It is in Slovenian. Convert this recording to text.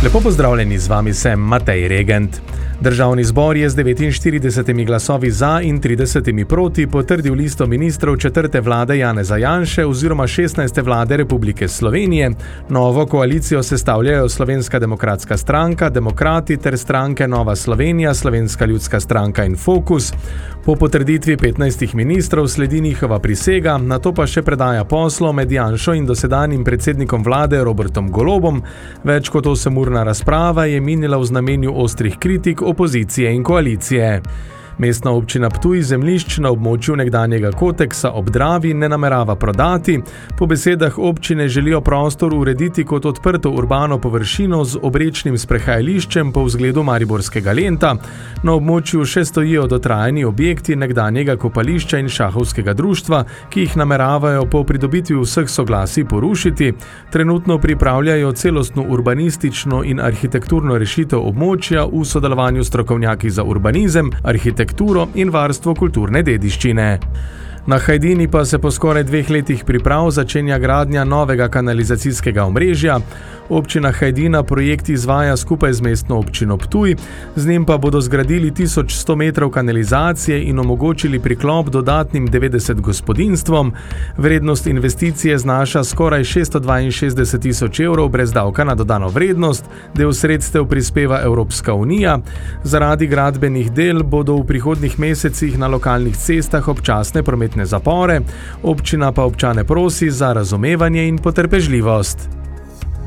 Lepo pozdravljeni, z vami sem Matej Regent. Državni zbor je z 49 glasovi za in 30 proti potrdil listo ministrov 4. vlade Janeza Janše oziroma 16. vlade Republike Slovenije. Novo koalicijo sestavljajo Slovenska demokratska stranka, Demokrati ter stranke Nova Slovenija, Slovenska ljudska stranka in Fokus. Po potrditvi 15 ministrov sledi njihova prisega, nato pa še predaja poslov med Janšo in dosedanjim predsednikom vlade Robertom Golobom. Več kot 8-urna razprava je minila v znamenju ostrih kritik opozicije in koalicije. Mestna občina Ptuj zemljišč na območju nekdanjega Koteksa ob Dravi ne namerava prodati. Po besedah občine želijo prostor urediti kot odprto urbano površino z obrečnim sprehajališčem po vzgledu mariborskega Lenta. Na območju še stojijo dotrajani objekti nekdanjega kopališča in šahovskega društva, ki jih nameravajo po pridobitvi vseh soglasij porušiti. Trenutno pripravljajo celostno urbanistično in arhitekturno rešitev območja v sodelovanju s strokovnjaki za urbanizem, arhitekturo in varstvo kulturne dediščine. Na Hajdini pa se po skoraj 2 letih priprav začenja gradnja novega kanalizacijskega omrežja. Občina Hajdina projekt izvaja skupaj z mestno občino Ptuj, z njim pa bodo zgradili 1100 metrov kanalizacije in omogočili priklop dodatnim 90 gospodinjstvom. Vrednost investicije znaša skoraj 662 tisoč evrov brez davka na dodano vrednost, del sredstev prispeva Evropska unija. Zaradi gradbenih del bodo v prihodnjih mesecih na lokalnih cestah občasne prometne zapore, občina pa občane prosi za razumevanje in potrpežljivost.